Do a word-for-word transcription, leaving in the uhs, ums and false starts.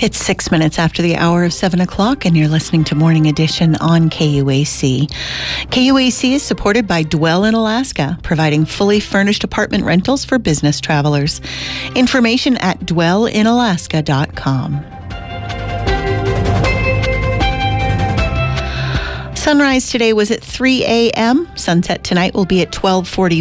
It's six minutes after the hour of seven o'clock, and you're listening to Morning Edition on K U A C. K U A C is supported by Dwell in Alaska, providing fully furnished apartment rentals for business travelers. Information at dwell in alaska dot com. Sunrise today was at three a.m. Sunset tonight will be at twelve forty.